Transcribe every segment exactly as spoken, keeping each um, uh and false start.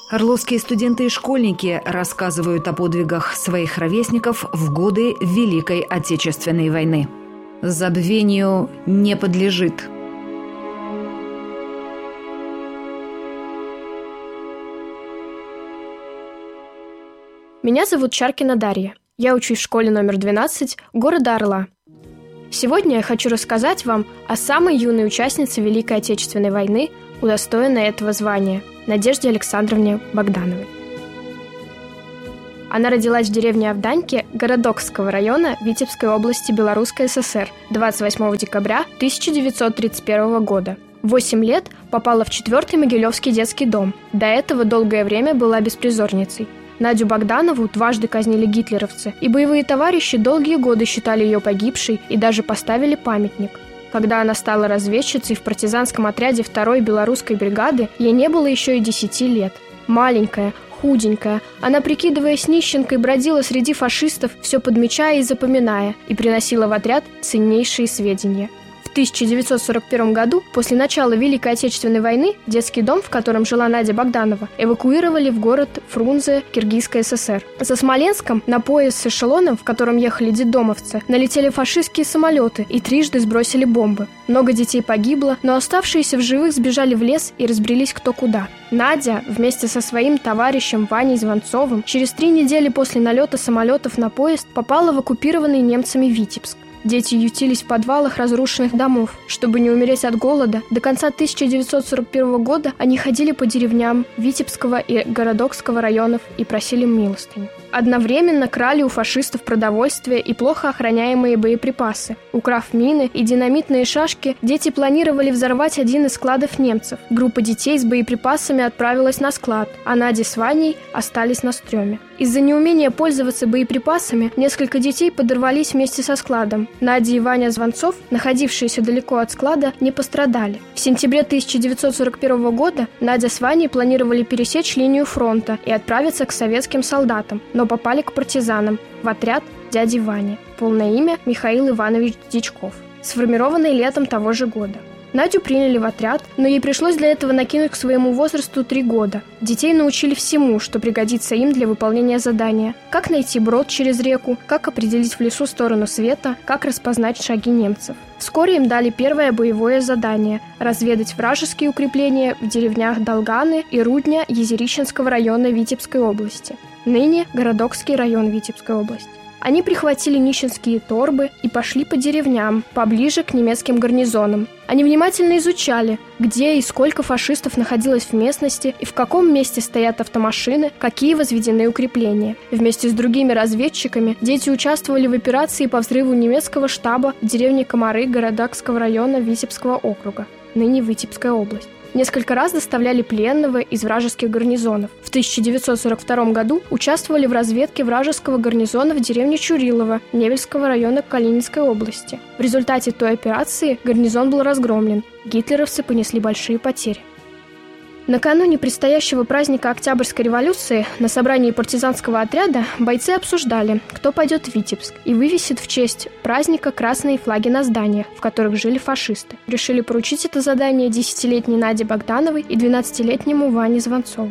Орловские студенты и школьники рассказывают о подвигах своих ровесников в годы Великой Отечественной войны. Забвению не подлежит. Меня зовут Чаркина Дарья. Я учусь в школе номер двенадцать города Орла. Сегодня я хочу рассказать вам о самой юной участнице Великой Отечественной войны, удостоенной этого звания, Надежде Александровне Богдановой. Она родилась в деревне Авданьки Городокского района Витебской области Белорусской ССР двадцать восьмого декабря тысяча девятьсот тридцать первого года. В восемь лет попала в четвертый Могилевский детский дом. До этого долгое время была беспризорницей. Надю Богданову дважды казнили гитлеровцы, и боевые товарищи долгие годы считали ее погибшей и даже поставили памятник. Когда она стала разведчицей в партизанском отряде второй белорусской бригады, ей не было еще и десяти лет. Маленькая, худенькая, она, прикидываясь нищенкой, бродила среди фашистов, все подмечая и запоминая, и приносила в отряд ценнейшие сведения. В тысяча девятьсот сорок первом году, после начала Великой Отечественной войны, детский дом, в котором жила Надя Богданова, эвакуировали в город Фрунзе, Киргизской ССР. За Смоленском на поезд с эшелоном, в котором ехали детдомовцы, налетели фашистские самолеты и трижды сбросили бомбы. Много детей погибло, но оставшиеся в живых сбежали в лес и разбрелись кто куда. Надя вместе со своим товарищем Ваней Звонцовым через три недели после налета самолетов на поезд попала в оккупированный немцами Витебск. Дети ютились в подвалах разрушенных домов. Чтобы не умереть от голода, до конца тысяча девятьсот сорок первого года они ходили по деревням Витебского и Городокского районов и просили милостыню. Одновременно крали у фашистов продовольствие и плохо охраняемые боеприпасы. Украв мины и динамитные шашки, дети планировали взорвать один из складов немцев. Группа детей с боеприпасами отправилась на склад, а Надя с Ваней остались на стреме. Из-за неумения пользоваться боеприпасами несколько детей подорвались вместе со складом. Надя и Ваня Звонцов, находившиеся далеко от склада, не пострадали. В сентябре тысяча девятьсот сорок первого года Надя с Ваней планировали пересечь линию фронта и отправиться к советским солдатам, но попали к партизанам в отряд дяди Вани. Полное имя Михаил Иванович Дичков, сформированный летом того же года. Надю приняли в отряд, но ей пришлось для этого накинуть к своему возрасту три года. Детей научили всему, что пригодится им для выполнения задания. Как найти брод через реку, как определить в лесу сторону света, как распознать шаги немцев. Вскоре им дали первое боевое задание – разведать вражеские укрепления в деревнях Долганы и Рудня Езерищенского района Витебской области, ныне Городокский район Витебской области. Они прихватили нищенские торбы и пошли по деревням, поближе к немецким гарнизонам. Они внимательно изучали, где и сколько фашистов находилось в местности и в каком месте стоят автомашины, какие возведены укрепления. Вместе с другими разведчиками дети участвовали в операции по взрыву немецкого штаба в деревне Комары Городокского района Витебского округа, ныне Витебская область. Несколько раз доставляли пленного из вражеских гарнизонов. В тысяча девятьсот сорок втором году участвовали в разведке вражеского гарнизона в деревне Чурилово Невельского района Калининской области. В результате той операции гарнизон был разгромлен. Гитлеровцы понесли большие потери. Накануне предстоящего праздника Октябрьской революции на собрании партизанского отряда бойцы обсуждали, кто пойдет в Витебск и вывесит в честь праздника красные флаги на зданиях, в которых жили фашисты. Решили поручить это задание десятилетней Наде Богдановой и двенадцатилетнему Ване Звонцову.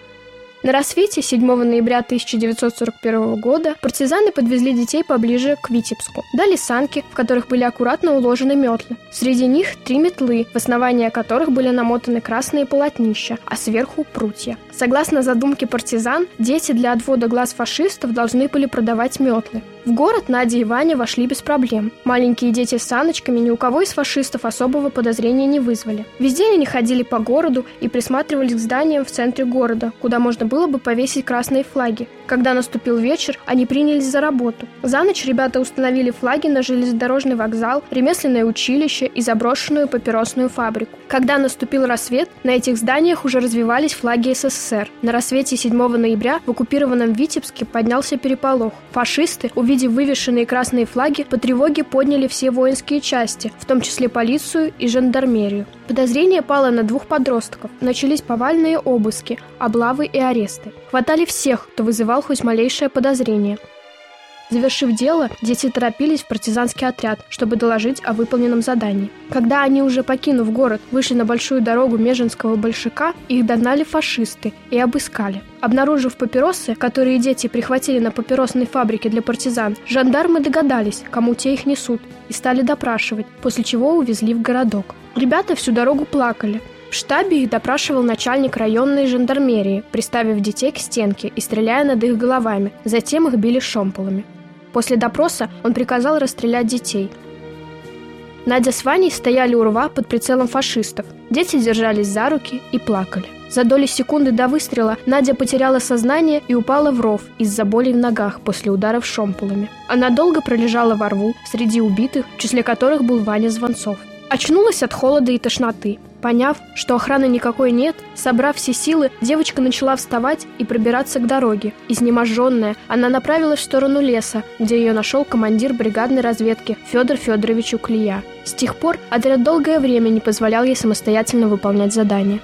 На рассвете седьмого ноября тысяча девятьсот сорок первого года партизаны подвезли детей поближе к Витебску. Дали санки, в которых были аккуратно уложены метлы. Среди них три метлы, в основания которых были намотаны красные полотнища, а сверху прутья. Согласно задумке партизан, дети для отвода глаз фашистов должны были продавать метлы. В город Надя и Ваня вошли без проблем. Маленькие дети с саночками ни у кого из фашистов особого подозрения не вызвали. Везде они ходили по городу и присматривались к зданиям в центре города, куда можно было бы повесить красные флаги. Когда наступил вечер, они принялись за работу. За ночь ребята установили флаги на железнодорожный вокзал, ремесленное училище и заброшенную папиросную фабрику. Когда наступил рассвет, на этих зданиях уже развивались флаги СССР. На рассвете седьмого ноября в оккупированном Витебске поднялся переполох. Фашисты, увидев вывешенные красные флаги, по тревоге подняли все воинские части, в том числе полицию и жандармерию. Подозрение пало на двух подростков. Начались повальные обыски, облавы и аресты. Хватали всех, кто вызывал хоть малейшее подозрение. Завершив дело, дети торопились в партизанский отряд, чтобы доложить о выполненном задании. Когда они, уже покинув город, вышли на большую дорогу Межинского Большака, их догнали фашисты и обыскали. Обнаружив папиросы, которые дети прихватили на папиросной фабрике для партизан, жандармы догадались, кому те их несут, и стали допрашивать, после чего увезли в городок. Ребята всю дорогу плакали. В штабе их допрашивал начальник районной жандармерии, приставив детей к стенке и стреляя над их головами, затем их били шомполами. После допроса он приказал расстрелять детей. Надя с Ваней стояли у рва под прицелом фашистов. Дети держались за руки и плакали. За доли секунды до выстрела Надя потеряла сознание и упала в ров из-за болей в ногах после ударов шомполами. Она долго пролежала во рву среди убитых, в числе которых был Ваня Звонцов. Очнулась от холода и тошноты. Поняв, что охраны никакой нет, собрав все силы, девочка начала вставать и пробираться к дороге. Изнеможенная, она направилась в сторону леса, где ее нашел командир бригадной разведки Федор Федорович Уклия. С тех пор отряд долгое время не позволял ей самостоятельно выполнять задания.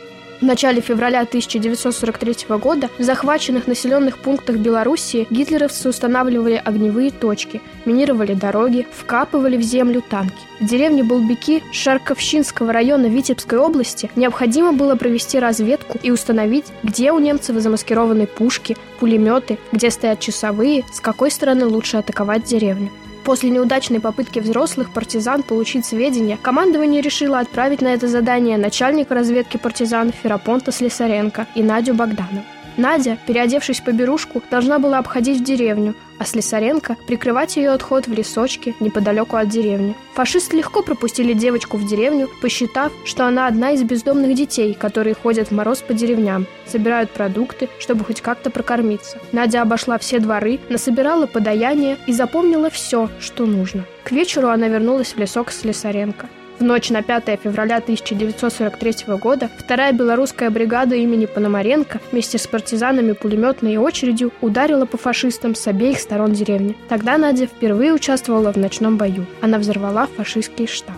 В начале февраля тысяча девятьсот сорок третьего года в захваченных населенных пунктах Белоруссии гитлеровцы устанавливали огневые точки, минировали дороги, вкапывали в землю танки. В деревне Болбики Шарковщинского района Витебской области необходимо было провести разведку и установить, где у немцев замаскированы пушки, пулеметы, где стоят часовые, с какой стороны лучше атаковать деревню. После неудачной попытки взрослых партизан получить сведения, командование решило отправить на это задание начальника разведки партизан Ферапонта Слесаренко и Надю Богданову. Надя, переодевшись по берушку, должна была обходить в деревню, а Слесаренко прикрывать ее отход в лесочке неподалеку от деревни. Фашисты легко пропустили девочку в деревню, посчитав, что она одна из бездомных детей, которые ходят в мороз по деревням, собирают продукты, чтобы хоть как-то прокормиться. Надя обошла все дворы, насобирала подаяние и запомнила все, что нужно. К вечеру она вернулась в лесок с Слесаренко. В ночь на пятое февраля тысяча девятьсот сорок третьего года вторая белорусская бригада имени Пономаренко вместе с партизанами пулеметной очередью ударила по фашистам с обеих сторон деревни. Тогда Надя впервые участвовала в ночном бою. Она взорвала фашистский штаб.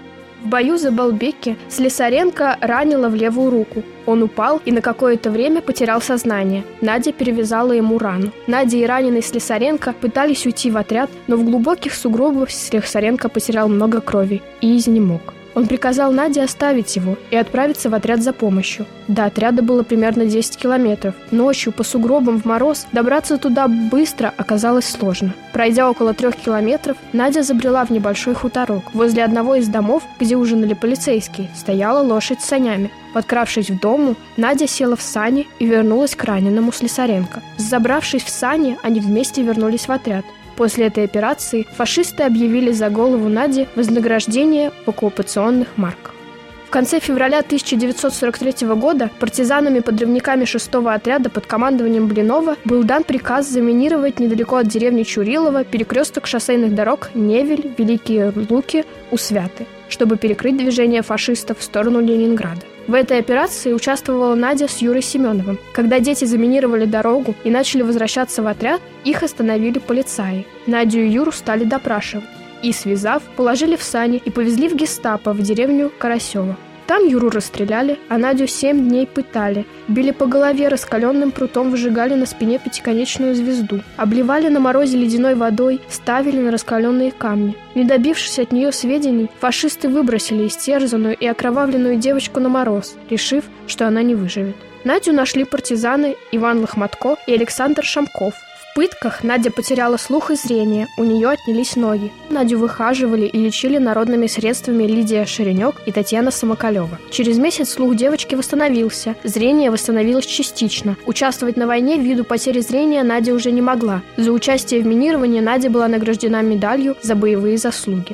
В бою за Болбеки Слесаренко ранила в левую руку. Он упал и на какое-то время потерял сознание. Надя перевязала ему рану. Надя и раненый Слесаренко пытались уйти в отряд, но в глубоких сугробах Слесаренко потерял много крови и изнемог. Он приказал Наде оставить его и отправиться в отряд за помощью. До отряда было примерно десять километров. Ночью по сугробам в мороз добраться туда быстро оказалось сложно. Пройдя около трех километров, Надя забрела в небольшой хуторок. Возле одного из домов, где ужинали полицейские, стояла лошадь с санями. Подкравшись в дому, Надя села в сани и вернулась к раненому Слесаренко. Забравшись в сани, они вместе вернулись в отряд. После этой операции фашисты объявили за голову Нади вознаграждение в оккупационных марках. В конце февраля тысяча девятьсот сорок третьего года партизанами-подрывниками шестого отряда под командованием Блинова был дан приказ заминировать недалеко от деревни Чурилово перекресток шоссейных дорог Невель, Великие Луки, Усвяты, чтобы перекрыть движение фашистов в сторону Ленинграда. В этой операции участвовала Надя с Юрой Семеновым. Когда дети заминировали дорогу и начали возвращаться в отряд, их остановили полицаи. Надю и Юру стали допрашивать. И, связав, положили в сани и повезли в гестапо в деревню Карасево. Там Юру расстреляли, а Надю семь дней пытали. Били по голове раскаленным прутом, выжигали на спине пятиконечную звезду. Обливали на морозе ледяной водой, ставили на раскаленные камни. Не добившись от нее сведений, фашисты выбросили истерзанную и окровавленную девочку на мороз, решив, что она не выживет. Надю нашли партизаны Иван Лохматко и Александр Шамков. В пытках Надя потеряла слух и зрение, у нее отнялись ноги. Надю выхаживали и лечили народными средствами Лидия Шеренек и Татьяна Самоколева. Через месяц слух девочки восстановился, зрение восстановилось частично. Участвовать на войне ввиду потери зрения Надя уже не могла. За участие в минировании Надя была награждена медалью за боевые заслуги.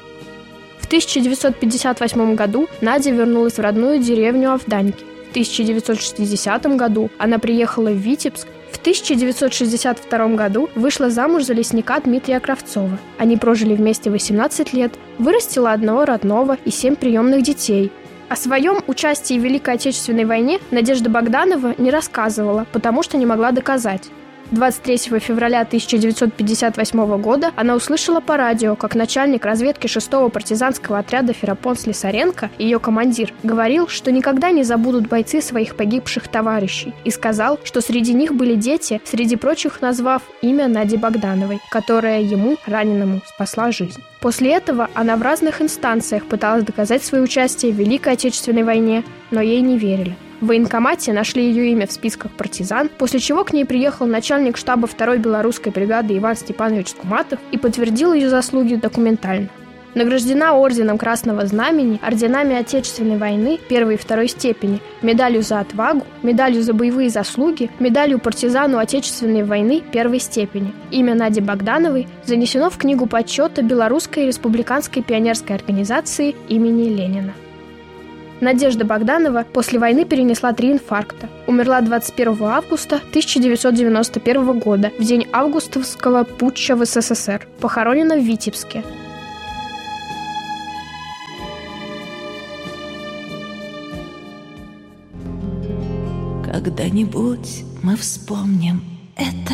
В тысяча девятьсот пятьдесят восьмом году Надя вернулась в родную деревню Авданьки. В тысяча девятьсот шестидесятом году она приехала в Витебск. В тысяча девятьсот шестьдесят втором году вышла замуж за лесника Дмитрия Кравцова. Они прожили вместе восемнадцать лет, вырастила одного родного и семь приемных детей. О своем участии в Великой Отечественной войне Надежда Богданова не рассказывала, потому что не могла доказать. двадцать третьего февраля тысяча девятьсот пятьдесят восьмого года она услышала по радио, как начальник разведки шестого партизанского отряда Ферапон Слесаренко, ее командир, говорил, что никогда не забудут бойцы своих погибших товарищей, и сказал, что среди них были дети, среди прочих назвав имя Нади Богдановой, которая ему, раненому, спасла жизнь. После этого она в разных инстанциях пыталась доказать свое участие в Великой Отечественной войне, но ей не верили. В военкомате нашли ее имя в списках партизан, после чего к ней приехал начальник штаба второй белорусской бригады Иван Степанович Скуматов и подтвердил ее заслуги документально. Награждена орденом Красного Знамени, орденами Отечественной войны первой и второй степени, медалью за отвагу, медалью за боевые заслуги, медалью партизану Отечественной войны первой степени. Имя Нади Богдановой занесено в книгу почета Белорусской республиканской пионерской организации имени Ленина. Надежда Богданова после войны перенесла три инфаркта. Умерла двадцать первого августа тысяча девятьсот девяносто первого года, в день августовского путча в СССР. Похоронена в Витебске. Когда-нибудь мы вспомним это.